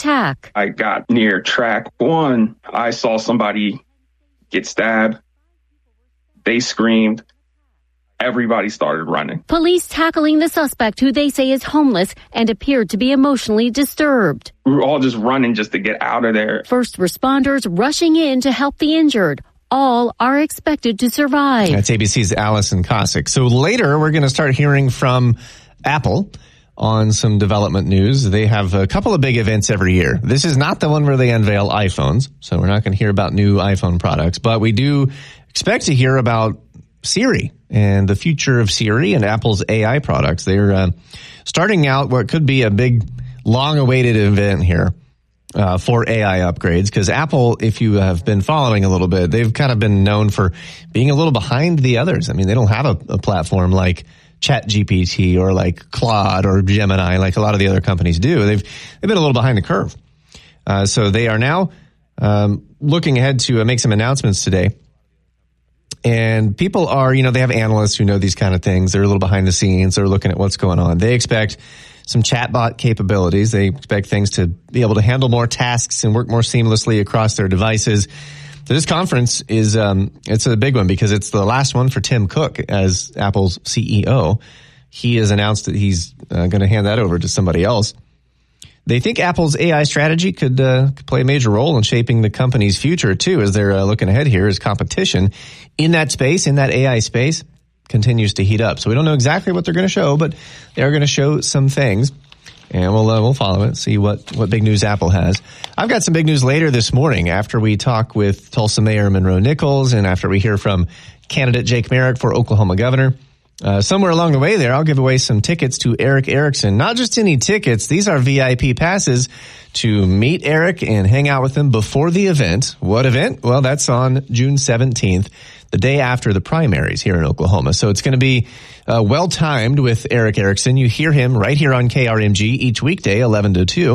attack. I got near track 1. I saw somebody get stabbed. They screamed. Everybody started running. Police tackling the suspect, who they say is homeless and appeared to be emotionally disturbed. We were all just running just to get out of there. First responders rushing in to help the injured. All are expected to survive. That's ABC's Allison Cossack. So later, we're going to start hearing from Apple on some development news. They have a couple of big events every year. This is not the one where they unveil iPhones, so we're not going to hear about new iPhone products, but we do expect to hear about Siri and the future of Siri and Apple's AI products. They're starting out what could be a big, long-awaited event here for AI upgrades, because Apple, if you have been following a little bit, they've kind of been known for being a little behind the others. I mean, they don't have a platform like ChatGPT or like Claude or Gemini like a lot of the other companies do. They've been a little behind the curve. So they are now looking ahead to make some announcements today. And people are, they have analysts who know these kind of things. They're a little behind the scenes. They're looking at what's going on. They expect some chatbot capabilities. They expect things to be able to handle more tasks and work more seamlessly across their devices. So this conference is, it's a big one because it's the last one for Tim Cook as Apple's CEO. He has announced that he's going to hand that over to somebody else. They think Apple's AI strategy could play a major role in shaping the company's future, too, as they're looking ahead here as competition in that space, in that AI space, continues to heat up. So we don't know exactly what they're going to show, but they are going to show some things, and we'll follow it, see what big news Apple has. I've got some big news later this morning after we talk with Tulsa Mayor Monroe Nichols and after we hear from candidate Jake Merrick for Oklahoma governor. Somewhere along the way there, I'll give away some tickets to Eric Erickson. Not just any tickets. These are VIP passes to meet Eric and hang out with him before the event. What event? Well, that's on June 17th, the day after the primaries here in Oklahoma. So it's going to be well-timed with Eric Erickson. You hear him right here on KRMG each weekday, 11 to 2.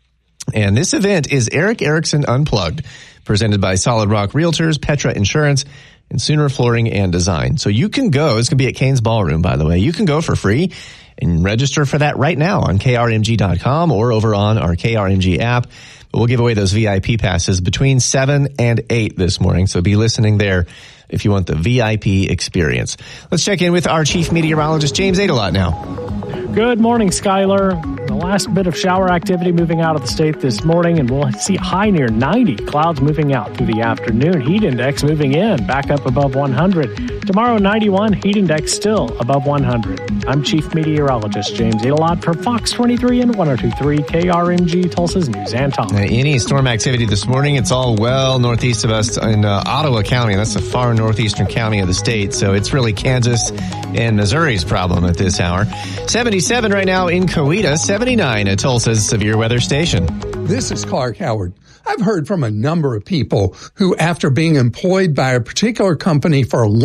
And this event is Eric Erickson Unplugged, presented by Solid Rock Realtors, Petra Insurance, and Sooner Flooring and Design. So you can go. It's going to be at Kane's Ballroom, by the way. You can go for free and register for that right now on krmg.com or over on our KRMG app. But we'll give away those VIP passes between 7 and 8 this morning. So be listening there if you want the VIP experience. Let's check in with our chief meteorologist, James Adelot, now. Good morning, Skylar. The last bit of shower activity moving out of the state this morning, and we'll see a high near 90. Clouds moving out through the afternoon. Heat index moving in, back up above 100. Tomorrow, 91. Heat index still above 100. I'm Chief Meteorologist James Adelot for Fox 23 and 102.3 KRMG, Tulsa's News and Talk. Any storm activity this morning, it's all well northeast of us in Ottawa County. That's the far northeastern county of the state, so it's really Kansas and Missouri's problem at this hour. 77 right now in Coweta, 79 at Tulsa's severe weather station. This is Clark Howard. I've heard from a number of people who, after being employed by a particular company for a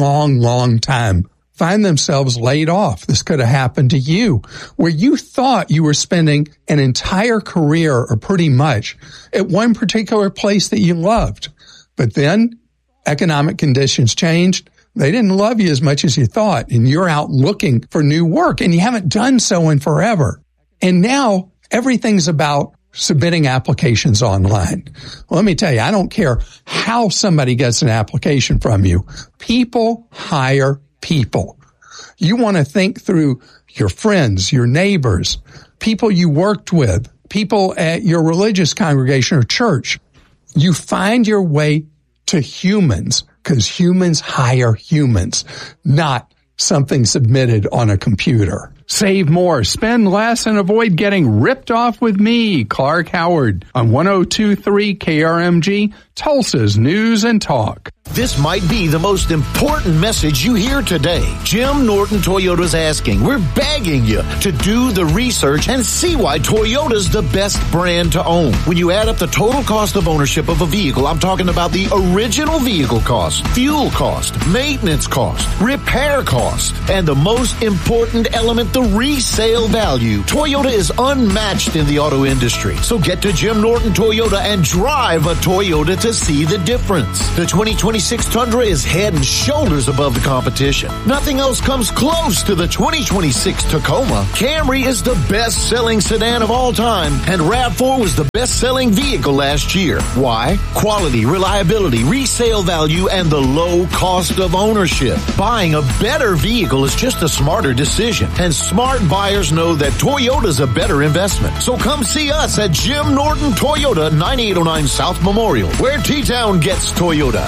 long time, find themselves laid off. This could have happened to you, where you thought you were spending an entire career, or pretty much, at one particular place that you loved. But then economic conditions changed. They didn't love you as much as you thought, and you're out looking for new work, and you haven't done so in forever. And now everything's about submitting applications online. Well, let me tell you, I don't care how somebody gets an application from you. People hire people. You want to think through your friends, your neighbors, people you worked with, people at your religious congregation or church. You find your way to humans, because humans hire humans, not something submitted on a computer. Save more, spend less, and avoid getting ripped off with me, Clark Howard, on 102.3 KRMG, Tulsa's News and Talk. This might be the most important message you hear today. Jim Norton Toyota's asking, we're begging you to do the research and see why Toyota's the best brand to own. When you add up the total cost of ownership of a vehicle, I'm talking about the original vehicle cost, fuel cost, maintenance cost, repair cost, and the most important element, the resale value. Toyota is unmatched in the auto industry. So get to Jim Norton Toyota and drive a Toyota to see the difference. The 2020 2026 Tundra is head and shoulders above the competition. Nothing else comes close to the 2026 Tacoma. Camry is the best-selling sedan of all time, and RAV4 was the best-selling vehicle last year. Why? Quality, reliability, resale value, and the low cost of ownership. Buying a better vehicle is just a smarter decision, and smart buyers know that Toyota's a better investment. So come see us at Jim Norton Toyota, 9809 South Memorial, where T-Town gets Toyota.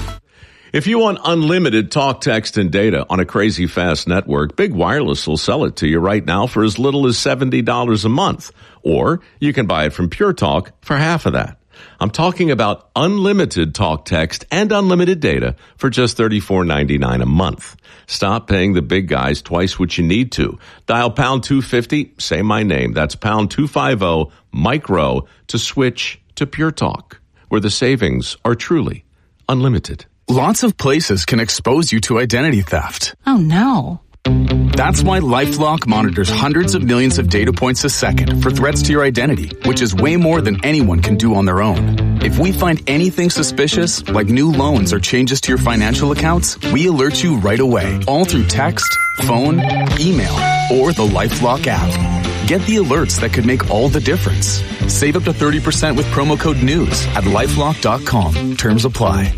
If you want unlimited talk, text, and data on a crazy fast network, Big Wireless will sell it to you right now for as little as $70 a month. Or you can buy it from Pure Talk for half of that. I'm talking about unlimited talk, text, and unlimited data for just $34.99 a month. Stop paying the big guys twice what you need to. Dial pound 250, say my name. That's pound 250 micro to switch to Pure Talk, where the savings are truly unlimited. Lots of places can expose you to identity theft. Oh no. That's why LifeLock monitors hundreds of millions of data points a second for threats to your identity, which is way more than anyone can do on their own. If we find anything suspicious, like new loans or changes to your financial accounts, we alert you right away, all through text, phone, email, or the LifeLock app. Get the alerts that could make all the difference. Save up to 30% with promo code NEWS at LifeLock.com. Terms apply.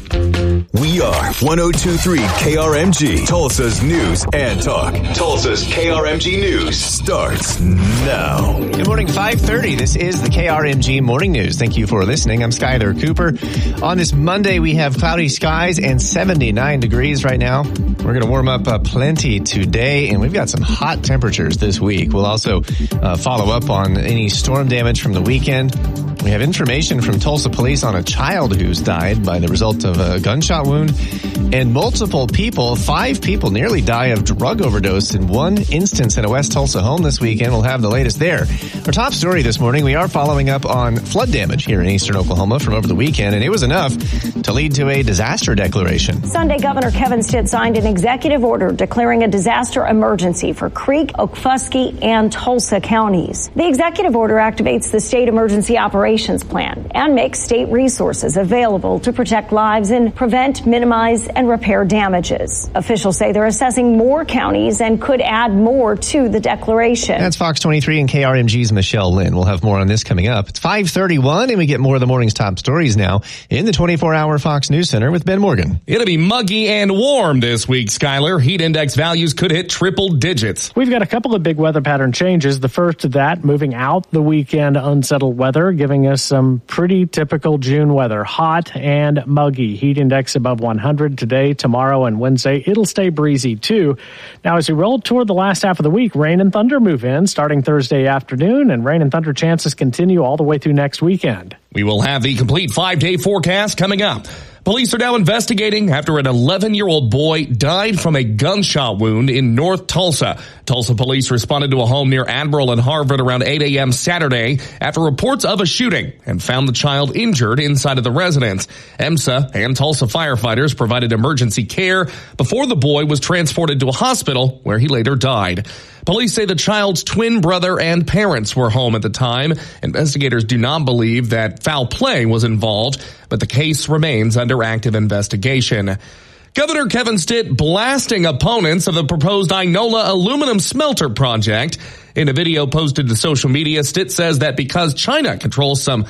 We are 102.3 KRMG, Tulsa's news and talk. Tulsa's KRMG News starts now. Good morning, 5:30. This is the KRMG Morning News. Thank you for listening. I'm Skyler Cooper. On this Monday, we have cloudy skies and 79 degrees right now. We're going to warm up plenty today, and we've got some hot temperatures this week. We'll also follow up on any storm damage from the weekend. We have information from Tulsa police on a child who's died by the result of a gunshot wound, and multiple people, 5 people, nearly die of drug overdose in one instance at a West Tulsa home this weekend. We'll have the latest there. Our top story this morning, we are following up on flood damage here in eastern Oklahoma from over the weekend, and it was enough to lead to a disaster declaration. Sunday, Governor Kevin Stitt signed an executive order declaring a disaster emergency for Creek, Okfuskee, and Tulsa counties. The executive order activates the state emergency operations plan and makes state resources available to protect lives and prevent, minimize, and repair damages. Officials say they're assessing more counties and could add more to the declaration. That's Fox 23 and KRMG's Michelle Lynn. We'll have more on this coming up. It's 5:31, and we get more of the morning's top stories now in the 24-hour Fox News Center with Ben Morgan. It'll be muggy and warm this week, Skyler. Heat index values could hit triple digits. We've got a couple of big weather pattern changes. The first of that, moving out the weekend, unsettled weather, giving us some pretty typical June weather. Hot and muggy. Heat index above 100 today, tomorrow, and Wednesday. It'll stay breezy, too. Now, as we roll toward the last half of the week, rain and thunder move in starting Thursday afternoon, and rain and thunder chances continue all the way through next weekend. We will have the complete 5-day forecast coming up. Police are now investigating after an 11-year-old boy died from a gunshot wound in North Tulsa. Tulsa police responded to a home near Admiral and Harvard around 8 a.m. Saturday after reports of a shooting and found the child injured inside of the residence. EMSA and Tulsa firefighters provided emergency care before the boy was transported to a hospital where he later died. Police say the child's twin brother and parents were home at the time. Investigators do not believe that foul play was involved, but the case remains under active investigation. Governor Kevin Stitt blasting opponents of the proposed Inola aluminum smelter project. In a video posted to social media, Stitt says that because China controls some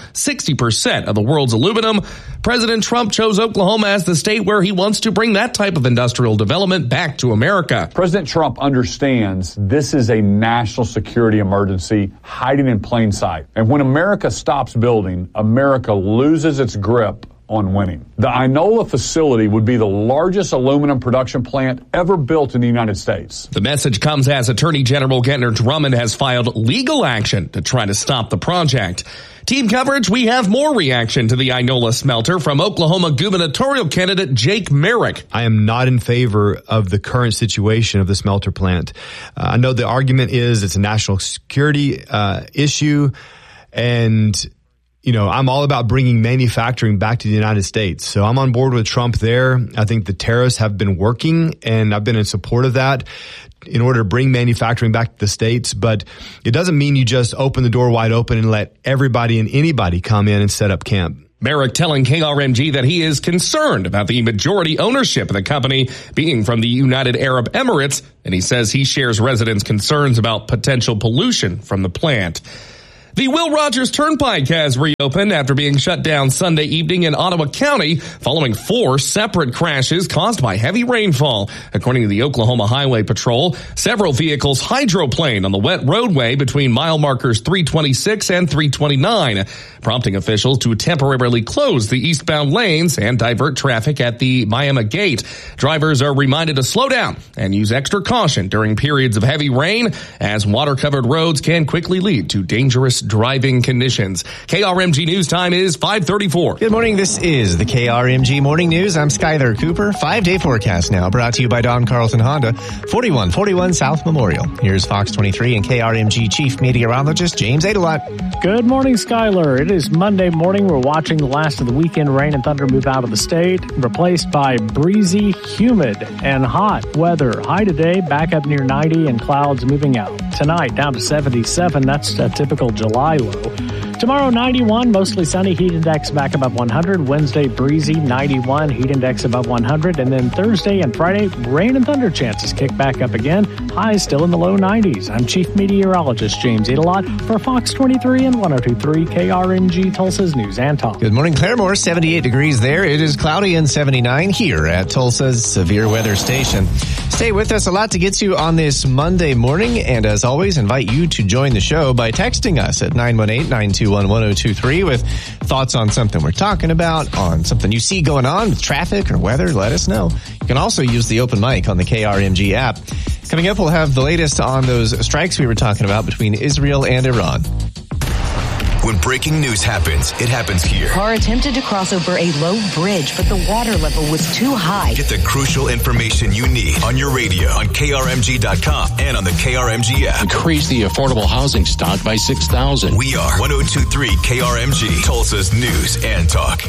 60% of the world's aluminum, President Trump chose Oklahoma as the state where he wants to bring that type of industrial development back to America. President Trump understands this is a national security emergency hiding in plain sight. And when America stops building, America loses its grip on winning. The Inola facility would be the largest aluminum production plant ever built in the United States. The message comes as Attorney General Gentner Drummond has filed legal action to try to stop the project. Team coverage, we have more reaction to the Inola smelter from Oklahoma gubernatorial candidate Jake Merrick. I am not in favor of the current situation of the smelter plant. I know the argument is it's a national security issue, and I'm all about bringing manufacturing back to the United States. So I'm on board with Trump there. I think the tariffs have been working, and I've been in support of that in order to bring manufacturing back to the States. But it doesn't mean you just open the door wide open and let everybody and anybody come in and set up camp. Barrick telling KRMG that he is concerned about the majority ownership of the company being from the United Arab Emirates, and he says he shares residents' concerns about potential pollution from the plant. The Will Rogers Turnpike has reopened after being shut down Sunday evening in Ottawa County following 4 separate crashes caused by heavy rainfall. According to the Oklahoma Highway Patrol, several vehicles hydroplaned on the wet roadway between mile markers 326 and 329, prompting officials to temporarily close the eastbound lanes and divert traffic at the Miami Gate. Drivers are reminded to slow down and use extra caution during periods of heavy rain, as water-covered roads can quickly lead to dangerous driving conditions. KRMG News Time is 5:34. Good morning. This is the KRMG Morning News. I'm Skyler Cooper. 5-day forecast now, brought to you by Don Carlson Honda, 4141 South Memorial. Here's Fox 23 and KRMG Chief Meteorologist James Adelot. Good morning, Skyler. It is Monday morning. We're watching the last of the weekend rain and thunder move out of the state, replaced by breezy, humid, and hot weather. High today, back up near 90, and clouds moving out. Tonight, down to 77. That's a typical July low. Tomorrow, 91, mostly sunny, heat index back above 100. Wednesday, breezy, 91, heat index above 100. And then Thursday and Friday, rain and thunder chances kick back up again. Highs still in the low 90s. I'm Chief Meteorologist James Adelot for Fox 23 and 102.3 KRMG, Tulsa's News and Talk. Good morning, Claremore. 78 degrees there. It is cloudy and 79 here at Tulsa's Severe Weather Station. Stay with us. A lot to get to on this Monday morning. And as always, invite you to join the show by texting us at 918-921-1023 with thoughts on something we're talking about, on something you see going on with traffic or weather. Let us know. You can also use the open mic on the KRMG app. Coming up, we'll have the latest on those strikes we were talking about between Israel and Iran. When breaking news happens, it happens here. Car attempted to cross over a low bridge, but the water level was too high. Get the crucial information you need on your radio, on KRMG.com, and on the KRMG app. Increase the affordable housing stock by 6,000. We are 102.3 KRMG, Tulsa's News and Talk.